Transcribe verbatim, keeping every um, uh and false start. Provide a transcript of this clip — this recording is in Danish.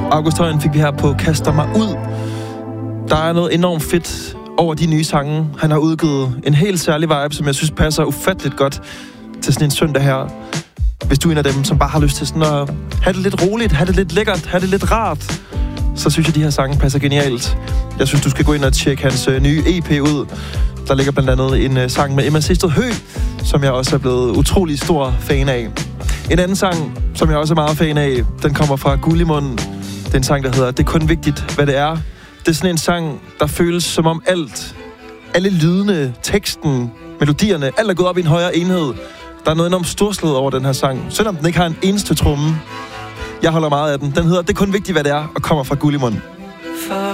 August Højen fik vi her på Kaster mig ud. Der er noget enormt fedt over de nye sange. Han har udgivet en helt særlig vibe, som jeg synes passer ufatteligt godt til sådan en søndag her. Hvis du er en af dem, som bare har lyst til sådan at have det lidt roligt, have det lidt lækkert, have det lidt rart, så synes jeg, de her sange passer genialt. Jeg synes, du skal gå ind og tjekke hans øh, nye E P ud. Der ligger blandt andet en øh, sang med Emma Sisted Høgh, som jeg også er blevet utrolig stor fan af. En anden sang, som jeg også er meget fan af, den kommer fra Gullimund. Det er en sang, der hedder Det er kun vigtigt, hvad det er. Det er sådan en sang, der føles som om alt, alle lydene, teksten, melodierne, alt er gået op i en højere enhed. Der er noget enormt storslået over den her sang, selvom den ikke har en eneste tromme. Jeg holder meget af den. Den hedder Det er kun vigtigt, hvad det er, og kommer fra Gullimund.